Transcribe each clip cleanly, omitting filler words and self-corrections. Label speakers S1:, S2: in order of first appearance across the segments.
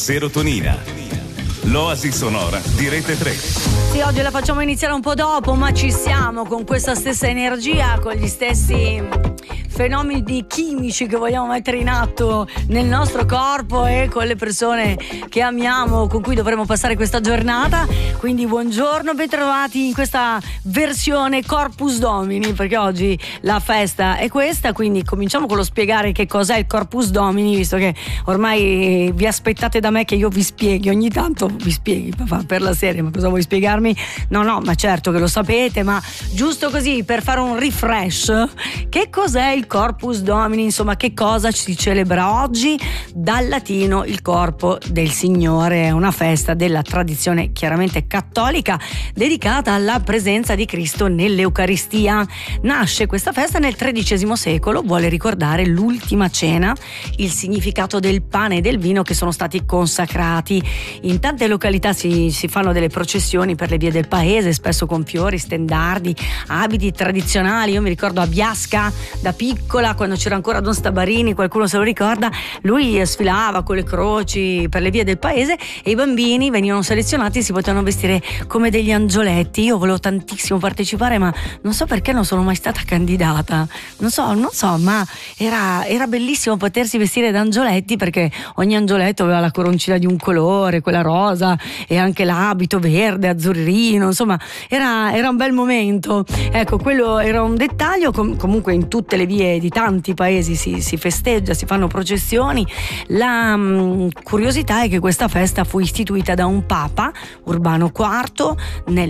S1: Serotonina. L'oasi sonora di Rete 3.
S2: Sì, oggi la facciamo iniziare un po' dopo, ma ci siamo con questa stessa energia, con gli stessi fenomeni chimici che vogliamo mettere in atto nel nostro corpo e con le persone che amiamo, con cui dovremo passare questa giornata. Quindi buongiorno, bentrovati in questa versione Corpus Domini, perché oggi la festa è questa, quindi cominciamo con lo spiegare che cos'è il Corpus Domini, visto che ormai vi aspettate da me che io vi spieghi, ogni tanto vi spieghi per la serie, ma cosa vuoi spiegarmi? No, ma certo che lo sapete, ma giusto così per fare un refresh, che cos'è il Corpus Domini, insomma che cosa si celebra oggi? Dal latino il corpo del Signore, è una festa della tradizione chiaramente cattolica dedicata alla presenza di Cristo nell'Eucaristia. Nasce questa festa nel XIII secolo, vuole ricordare l'ultima cena, il significato del pane e del vino che sono stati consacrati. In tante località si fanno delle processioni per le vie del paese, spesso con fiori, stendardi, abiti tradizionali. Io mi ricordo a Biasca da piccola, quando c'era ancora Don Stabarini, qualcuno se lo ricorda, lui sfilava con le croci per le vie del paese e i bambini venivano selezionati e si potevano vestire come degli angioletti. Io volevo tantissimo partecipare, ma non so perché non sono mai stata candidata, non so, ma era bellissimo potersi vestire da angioletti, perché ogni angioletto aveva la coroncina di un colore, quella rosa, e anche l'abito verde, azzurrino, insomma era un bel momento. Ecco, quello era un dettaglio. Comunque in tutte le vie di tanti paesi si festeggia, si fanno processioni. La curiosità è che questa festa fu istituita da un papa, Urbano IV, nel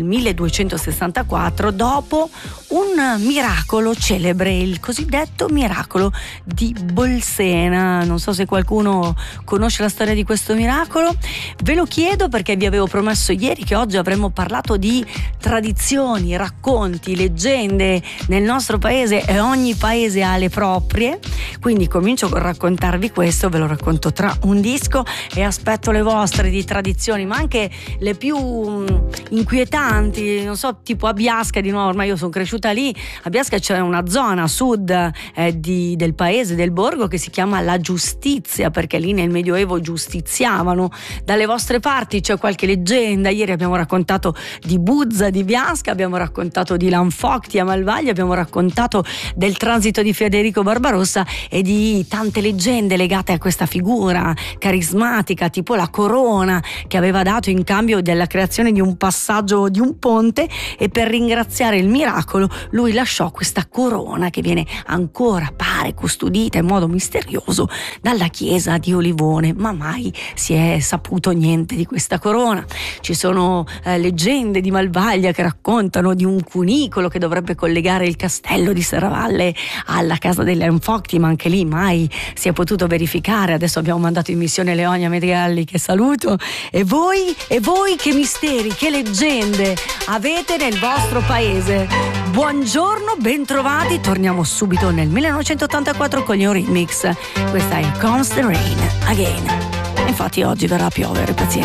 S2: 1264, dopo un miracolo celebre, il cosiddetto miracolo di Bolsena. Non so se qualcuno conosce la storia di questo miracolo, ve lo chiedo perché vi avevo promesso ieri che oggi avremmo parlato di tradizioni, racconti, leggende nel nostro paese, e ogni paese ha le proprie, quindi comincio con raccontarvi questo, ve lo racconto tra un disco e aspetto le vostre di tradizioni, ma anche le più inquietanti, non so, tipo a Biasca di nuovo, ormai io sono cresciuta lì. A Biasca c'è una zona a sud del paese, del borgo, che si chiama La Giustizia, perché lì nel Medioevo giustiziavano. Dalle vostre parti c'è qualche leggenda? Ieri abbiamo raccontato di Buzza di Biasca, abbiamo raccontato di Lanfocti a Malvaglia, abbiamo raccontato del transito di Federico Barbarossa e di tante leggende legate a questa figura carismatica, tipo la corona che aveva dato in cambio della creazione di un passaggio di un ponte, e per ringraziare il miracolo lui lasciò questa corona che viene ancora, pare, custodita in modo misterioso dalla chiesa di Olivone, ma mai si è saputo niente di questa corona. Ci sono leggende di Malvaglia che raccontano di un cunicolo che dovrebbe collegare il castello di Serravalle alla casa degli Lanfocti, ma anche lì mai si è potuto verificare. Adesso abbiamo mandato in missione Leonia Medialli, che saluto. E voi che misteri, che leggende avete nel vostro paese? Buongiorno, bentrovati. Torniamo subito nel 1984 con gli Eurythmics. Questa è Comes the Rain Again. Infatti oggi verrà a piovere, pazienza.